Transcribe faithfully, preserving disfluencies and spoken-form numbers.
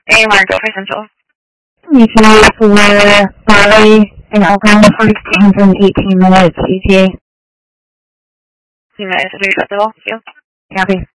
A Marco for Central. E T A for Raleigh and Oklahoma for two hundred eighteen minutes E T A. Two minutes is acceptable. Thank you. Copy.